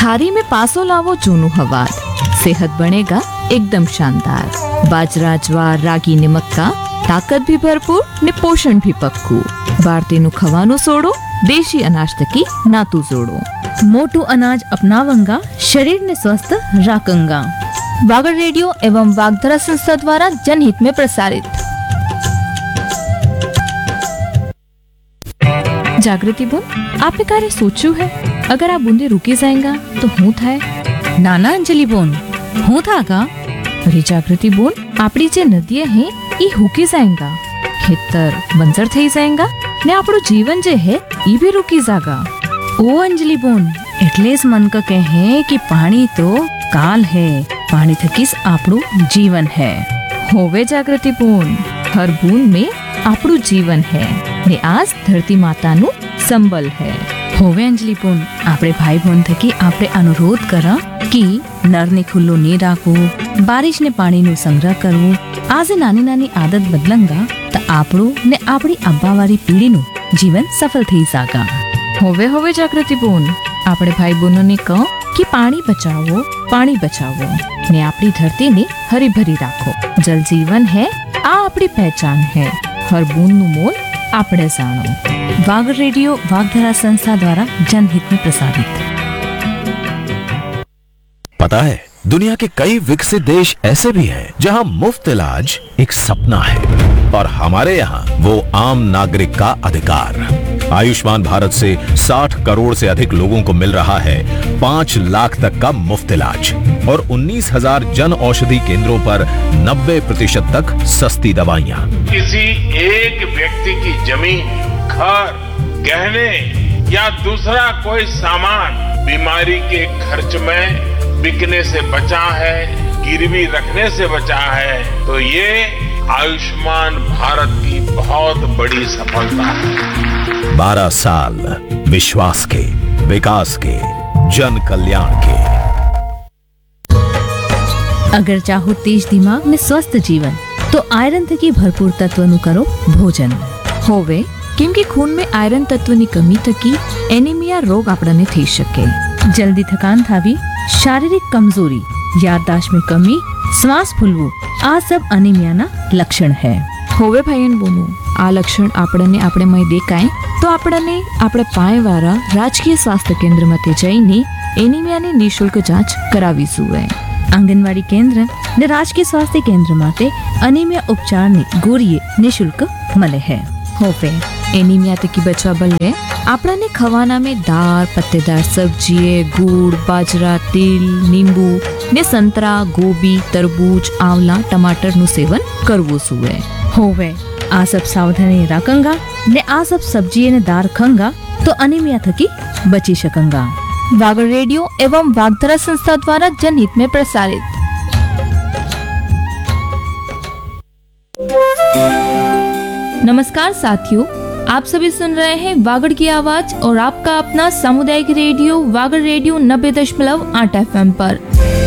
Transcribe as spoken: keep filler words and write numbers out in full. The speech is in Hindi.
थारी में पासो लावो जूनू हवार, सेहत बनेगा एकदम शानदार। बाजरा, ज्वार, रागी ने मक्का, ताकत भी भरपूर ने पोषण भी पक्कू। भारतीय खवानो सोड़ो, देशी अनाज तकी नातू जोड़ो। मोटू अनाज अपनावंगा, शरीर ने स्वस्थ राखंगा। वागड़ रेडियो एवं वागधरा संस्था द्वारा जनहित में प्रसारित। जागृति बोल, आपने कार्य सोचू है? अगर आप बूंदे रुकी जाएगा तो हूँ थाय? नाना अंजलि बोन, हूँ था का? अरे जागृति बोल, आपड़ी जे नदियां हैं ई हुकी जाएगा, खेतर बंजर थई जाएगा ने आपड़ो जीवन जे है ई भी रुकी जागा। ओ अंजलि बोन, એટલે જ मन का कहे कि पानी तो काल है, पानी थकीस आपड़ो जीवन है। होवे जागृति बोन, हर बूंद में आपड़ो जीवन है ने आज धरती माता नु संबल है। होवे अंजलि बोन, आपरे भाई बहन थकी आपरे अनुरोध करा कि नर ने खुल्लो नहीं राखो, बारिश ने पानी नु संग्रह करवो। आज नानी नानी आदत बदलंगा तो आपड़ो ने आपड़ी अब्बावारी पीढ़ी नु जीवन सफल थई जागा। होवे होवे जागृति बोन, आपड़े भाई बहनों ने कहो कि पानी बचाओ, पानी बचाओ ने आपड़ी धरती ने हरी भरी राखो। जल जीवन है, आ आपड़ी पहचान है, हर बूंद नु मोल आपड़े जानो। वागड़ रेडियो वागधरा संस्था द्वारा जनहित में प्रसारित। पता है, दुनिया के कई विकसित देश ऐसे भी हैं जहां मुफ्त इलाज एक सपना है और हमारे यहाँ वो आम नागरिक का अधिकार। आयुष्मान भारत से साठ करोड़ से अधिक लोगों को मिल रहा है पाँच लाख तक का मुफ्त इलाज और उन्नीस हजार जन औषधि केंद्रों पर नब्बे प्रतिशत तक सस्ती दवाइयाँ। किसी एक व्यक्ति की जमीन, घर, गहने या दूसरा कोई सामान बीमारी के खर्च में बिकने से बचा है, गिरवी रखने से बचा है, तो ये आयुष्मान भारत की बहुत बड़ी सफलता है। बारह साल विश्वास के, विकास के, जन कल्याण के। अगर चाहो तेज दिमाग ने स्वस्थ जीवन तो आयरन थकी भरपूर तत्व नु करो भोजन। होवे क्योंकि खून में आयरन तत्व ની कमी थकी एनीमिया रोग आपने थई शके। जल्दी थकान थावी, शारीरिक कमजोरी, याददाश्त में कमी, श्वास फूलવું આ सब અનિમિયાના લક્ષણ है। હોવે ભાઈન બોનું, આ લક્ષણ આપણને આપણે મય દેખાય તો આપણને આપણે પાયવાળા રાજકીય સ્વાસ્થ્ય કેન્દ્રમાંથી જઈને એનિમિયાની નિઃશુલ્ક જાંચ કરાવી જોઈએ। આંગણવાડી કેન્દ્ર ને રાજકીય સ્વાસ્થ્ય કેન્દ્ર માટે અનિમિયા ઉપચારની ગોળીએ નિઃશુલ્ક મળે है। હોવે एनीमिया तकी बचवा बल्ले आपने खवाना में दाल, पत्तेदार सब्जी, गुड़, बाजरा, तिल, नींबू ने संतरा, गोभी, तरबूज, आंवला, टमाटर नु सेवन करवो सुए। होवे आ सब सावधानी राखंगा ने आ सब सब्जी ने दाल खंगा तो अनीमिया थकी बची सकंगा। वागड़ रेडियो एवं वागधरा संस्था द्वारा जनहित में प्रसारित। नमस्कार साथियों, आप सभी सुन रहे हैं वागड़ की आवाज और आपका अपना सामुदायिक रेडियो वागड़ रेडियो नब्बे दशमलव आठ एफ एम पर।